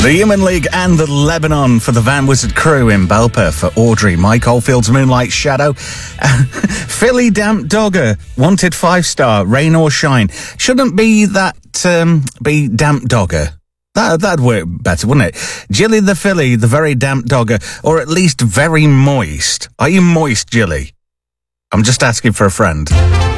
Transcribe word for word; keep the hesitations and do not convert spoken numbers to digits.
The Human League and the Lebanon for the Van Wizard crew in Belper for Audrey, Mike Oldfield's Moonlight Shadow. Philly Damp Dogger wanted five star, rain or shine. Shouldn't be that, um, be Damp Dogger. That, that'd work better, wouldn't it? Jilly the Philly, the very damp dogger, or at least very moist. Are you moist, Jilly? I'm just asking for a friend.